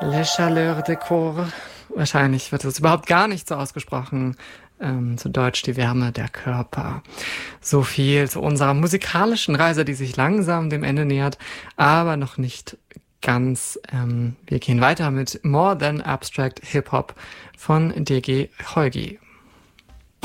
Le Chaleur de Corps. Wahrscheinlich wird es überhaupt gar nicht so ausgesprochen. Zu Deutsch die Wärme der Körper. So viel zu unserer musikalischen Reise, die sich langsam dem Ende nähert, aber noch nicht ganz. Wir gehen weiter mit More Than Abstract Hip Hop von DG Holgi.